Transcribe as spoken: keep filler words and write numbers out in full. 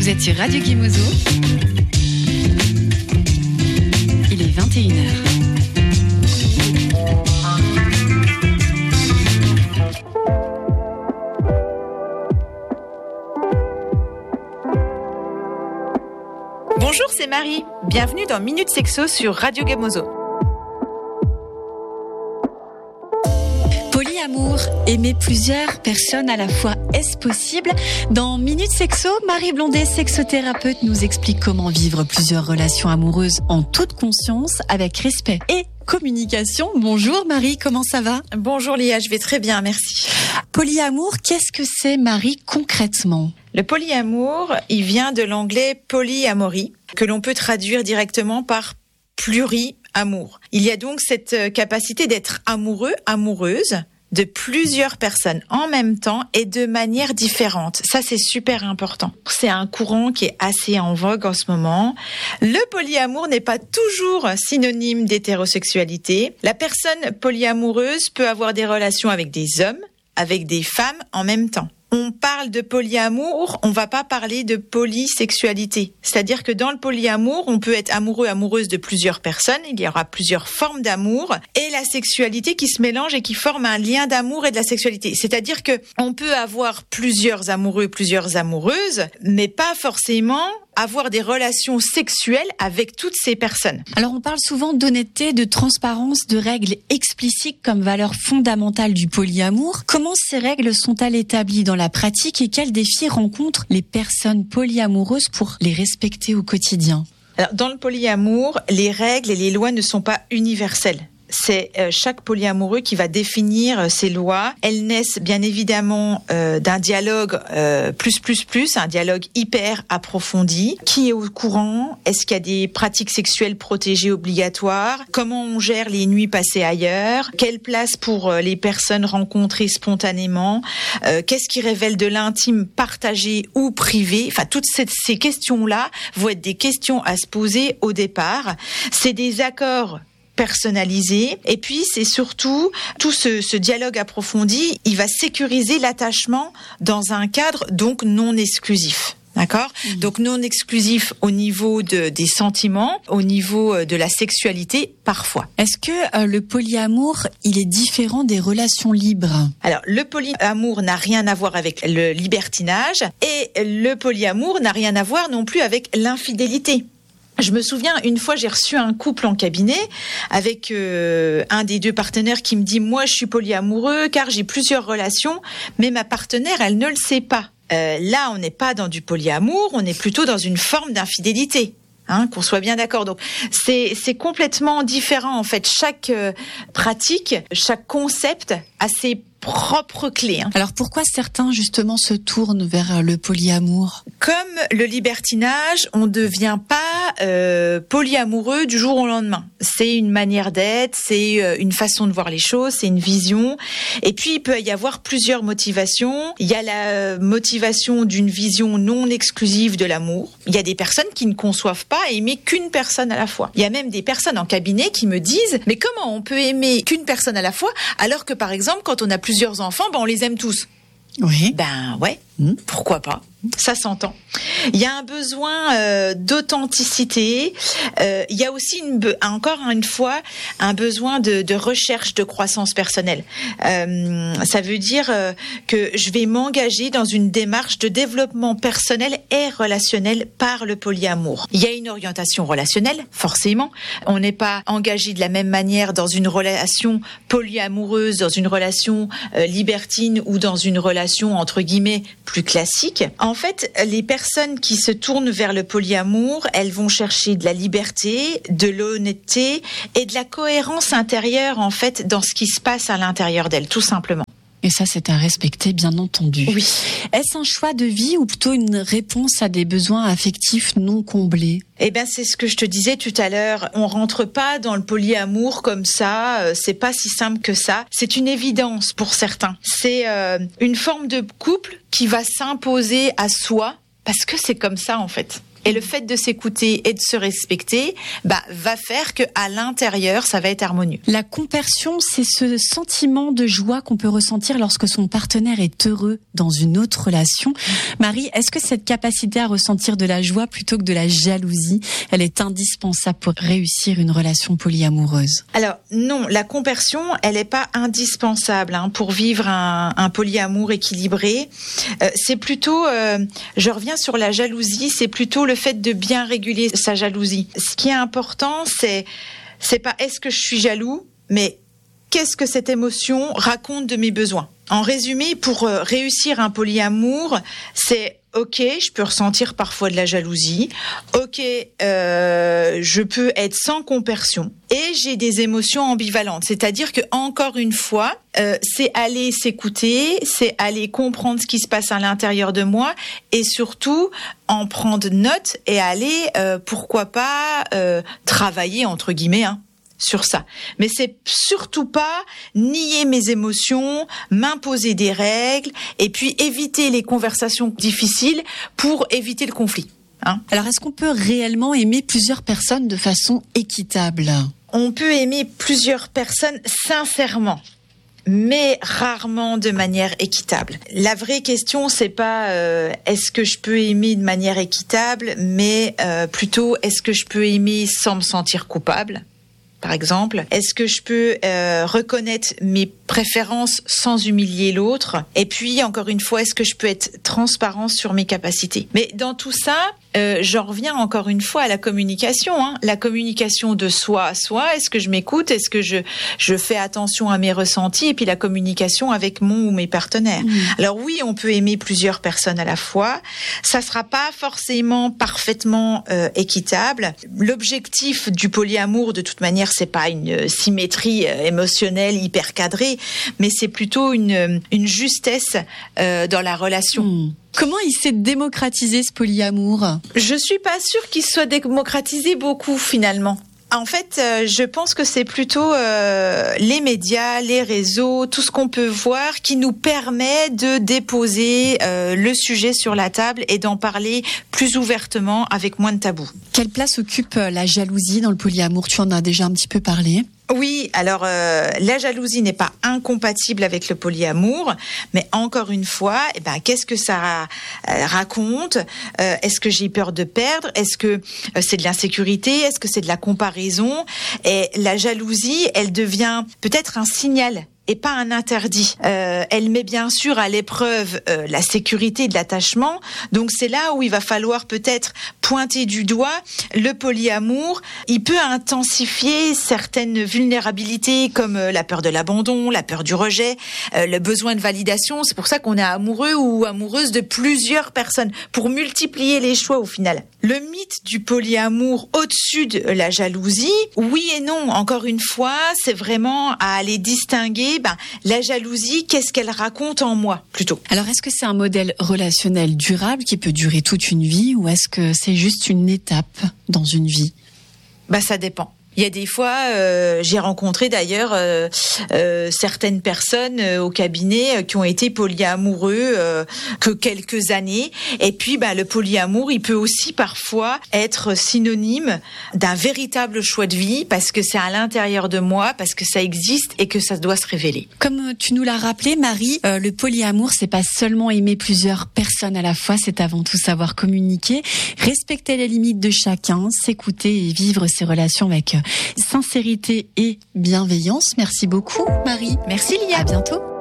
Vous êtes sur Radio Guimozo. Il est vingt et une heures. Bonjour, c'est Marie. Bienvenue dans Minute Sexo sur Radio Guimozo. Polyamour, aimer plusieurs personnes à la fois, est-ce possible ? Dans Minute Sexo, Marie Blondet, sexothérapeute, nous explique comment vivre plusieurs relations amoureuses en toute conscience, avec respect et communication. Bonjour Marie, comment ça va ? Bonjour Léa, je vais très bien, merci. Polyamour, qu'est-ce que c'est Marie concrètement ? Le polyamour, il vient de l'anglais polyamory, que l'on peut traduire directement par pluri-amour. Il y a donc cette capacité d'être amoureux, amoureuse, de plusieurs personnes en même temps et de manière différente. Ça, c'est super important. C'est un courant qui est assez en vogue en ce moment. Le polyamour n'est pas toujours synonyme d'hétérosexualité. La personne polyamoureuse peut avoir des relations avec des hommes, avec des femmes en même temps. On parle de polyamour, on va pas parler de polysexualité. C'est-à-dire que dans le polyamour, on peut être amoureux, amoureuse de plusieurs personnes, il y aura plusieurs formes d'amour et la sexualité qui se mélange et qui forme un lien d'amour et de la sexualité. C'est-à-dire que on peut avoir plusieurs amoureux, plusieurs amoureuses, mais pas forcément avoir des relations sexuelles avec toutes ces personnes. Alors on parle souvent d'honnêteté, de transparence, de règles explicites comme valeur fondamentale du polyamour. Comment ces règles sont-elles établies dans la pratique et quels défis rencontrent les personnes polyamoureuses pour les respecter au quotidien ? Alors, dans le polyamour, les règles et les lois ne sont pas universelles. C'est euh, chaque polyamoureux qui va définir euh, ses lois. Elles naissent bien évidemment euh, d'un dialogue euh, plus plus plus, un dialogue hyper approfondi. Qui est au courant ? Est-ce qu'il y a des pratiques sexuelles protégées obligatoires ? Comment on gère les nuits passées ailleurs ? Quelle place pour euh, les personnes rencontrées spontanément ? euh, Qu'est-ce qui révèle de l'intime partagé ou privé ? Enfin, toutes ces, ces questions-là vont être des questions à se poser au départ. C'est des accords personnalisé et puis c'est surtout tout ce, ce dialogue approfondi, il va sécuriser l'attachement dans un cadre donc non exclusif. D'accord ? Mmh. Donc non exclusif au niveau de, des sentiments, au niveau de la sexualité, parfois. Est-ce que euh, le polyamour, il est différent des relations libres ? Alors, le polyamour n'a rien à voir avec le libertinage et le polyamour n'a rien à voir non plus avec l'infidélité. Je me souviens, une fois, j'ai reçu un couple en cabinet avec euh, un des deux partenaires qui me dit « Moi, je suis polyamoureux car j'ai plusieurs relations, mais ma partenaire, elle ne le sait pas. Euh, » Là, on n'est pas dans du polyamour, on est plutôt dans une forme d'infidélité. Hein, qu'on soit bien d'accord. Donc, c'est, c'est complètement différent, en fait. Chaque euh, pratique, chaque concept a ses propres clés. Hein. Alors, pourquoi certains, justement, se tournent vers le polyamour ? Comme le libertinage, on ne devient pas euh, polyamoureux du jour au lendemain. C'est une manière d'être, c'est euh, une façon de voir les choses, c'est une vision. Et puis, il peut y avoir plusieurs motivations. Il y a la motivation d'une vision non exclusive de l'amour. Il y a des personnes qui ne conçoivent pas aimer qu'une personne à la fois. Il y a même des personnes en cabinet qui me disent « Mais comment on peut aimer qu'une personne à la fois alors que, par exemple, quand on a plusieurs enfants, ben on les aime tous ?» Oui. Ben ouais, mmh. Pourquoi pas ? Ça s'entend. Il y a un besoin euh, d'authenticité. Euh, il y a aussi une be- encore une fois un besoin de, de recherche de croissance personnelle. Euh, ça veut dire euh, que je vais m'engager dans une démarche de développement personnel et relationnel par le polyamour. Il y a une orientation relationnelle, forcément. On n'est pas engagé de la même manière dans une relation polyamoureuse, dans une relation euh, libertine ou dans une relation entre guillemets plus classique. En fait, les personnes qui se tournent vers le polyamour, elles vont chercher de la liberté, de l'honnêteté et de la cohérence intérieure, en fait, dans ce qui se passe à l'intérieur d'elles, tout simplement. Et ça, c'est à respecter, bien entendu. Oui. Est-ce un choix de vie ou plutôt une réponse à des besoins affectifs non comblés ? Eh ben, c'est ce que je te disais tout à l'heure. On rentre pas dans le polyamour comme ça. C'est pas si simple que ça. C'est une évidence pour certains. C'est euh, une forme de couple qui va s'imposer à soi parce que c'est comme ça, en fait. Et le fait de s'écouter et de se respecter, bah, va faire que à l'intérieur, ça va être harmonieux. La compersion, c'est ce sentiment de joie qu'on peut ressentir lorsque son partenaire est heureux dans une autre relation. Marie, est-ce que cette capacité à ressentir de la joie plutôt que de la jalousie, elle est indispensable pour réussir une relation polyamoureuse? Alors non, la compersion, elle n'est pas indispensable hein, pour vivre un, un polyamour équilibré. Euh, c'est plutôt, euh, je reviens sur la jalousie, c'est plutôt le fait de bien réguler sa jalousie. Ce qui est important, c'est c'est pas est-ce que je suis jaloux, mais qu'est-ce que cette émotion raconte de mes besoins. En résumé, pour réussir un polyamour, c'est ok, je peux ressentir parfois de la jalousie. Ok, euh, je peux être sans compersion. Et j'ai des émotions ambivalentes. C'est-à-dire que encore une fois, euh, c'est aller s'écouter, c'est aller comprendre ce qui se passe à l'intérieur de moi, et surtout en prendre note et aller, euh, pourquoi pas, euh, travailler entre guillemets, hein, sur ça. Mais c'est surtout pas nier mes émotions, m'imposer des règles et puis éviter les conversations difficiles pour éviter le conflit. Hein. Alors, est-ce qu'on peut réellement aimer plusieurs personnes de façon équitable? On peut aimer plusieurs personnes sincèrement, mais rarement de manière équitable. La vraie question, c'est pas euh, est-ce que je peux aimer de manière équitable, mais euh, plutôt est-ce que je peux aimer sans me sentir coupable? Par exemple, est-ce que je peux euh, reconnaître mes préférences sans humilier l'autre? Et puis, encore une fois, est-ce que je peux être transparent sur mes capacités? Mais dans tout ça, euh, j'en reviens encore une fois à la communication. Hein. La communication de soi à soi. Est-ce que je m'écoute? Est-ce que je, je fais attention à mes ressentis? Et puis la communication avec mon ou mes partenaires. Mmh. Alors oui, on peut aimer plusieurs personnes à la fois. Ça sera pas forcément parfaitement euh, équitable. L'objectif du polyamour, de toute manière, c'est pas une symétrie émotionnelle hyper cadrée, mais c'est plutôt une, une justesse euh, dans la relation. Mmh. Comment il s'est démocratisé ce polyamour? Je suis pas sûre qu'il soit démocratisé beaucoup finalement. En fait, euh, je pense que c'est plutôt euh, les médias, les réseaux, tout ce qu'on peut voir qui nous permet de déposer euh, le sujet sur la table et d'en parler plus ouvertement avec moins de tabous. Quelle place occupe la jalousie dans le polyamour? Tu en as déjà un petit peu parlé. Oui, alors euh, la jalousie n'est pas incompatible avec le polyamour, mais encore une fois, eh ben, qu'est-ce que ça euh, raconte? euh, Est-ce que j'ai peur de perdre? Est-ce que euh, c'est de l'insécurité? Est-ce que c'est de la comparaison? Et la jalousie, elle devient peut-être un signal et pas un interdit. Euh, elle met bien sûr à l'épreuve euh, la sécurité de l'attachement. Donc c'est là où il va falloir peut-être pointer du doigt le polyamour. Il peut intensifier certaines vulnérabilités comme euh, la peur de l'abandon, la peur du rejet, euh, le besoin de validation. C'est pour ça qu'on est amoureux ou amoureuse de plusieurs personnes, pour multiplier les choix au final. Le mythe du polyamour au-dessus de la jalousie, oui et non. Encore une fois, c'est vraiment à aller distinguer ben, la jalousie, qu'est-ce qu'elle raconte en moi, plutôt. Alors, est-ce que c'est un modèle relationnel durable qui peut durer toute une vie, ou est-ce que c'est juste une étape dans une vie? Bah, ça dépend. Il y a des fois, euh, j'ai rencontré d'ailleurs euh, euh, certaines personnes euh, au cabinet euh, qui ont été polyamoureux euh, que quelques années. Et puis, bah, le polyamour, il peut aussi parfois être synonyme d'un véritable choix de vie, parce que c'est à l'intérieur de moi, parce que ça existe et que ça doit se révéler. Comme tu nous l'as rappelé, Marie, euh, le polyamour, c'est pas seulement aimer plusieurs personnes à la fois, c'est avant tout savoir communiquer, respecter les limites de chacun, s'écouter et vivre ses relations avec sincérité et bienveillance. Merci beaucoup, Marie. Merci, Lia. À bientôt.